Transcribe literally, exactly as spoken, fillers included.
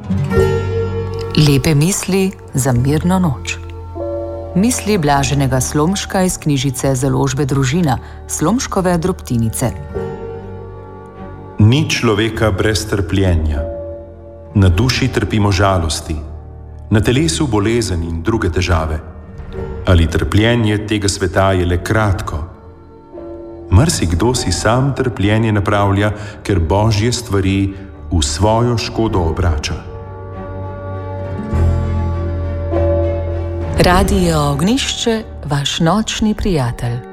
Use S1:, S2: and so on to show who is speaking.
S1: Lepe misli za mirno noč. Misli Blaženega Slomška iz knjižice Založbe Družina, Slomškove drobtinice.
S2: Ni človeka brez trpljenja. Na duši trpimo žalosti, na telesu bolezen in druge težave. Ali trpljenje tega sveta je le kratko? Marsikdo si sam trpljenje napravlja, ker božje stvari v svojo škodo obrača.
S1: Radio Ognjišče, vaš nočni prijatelj.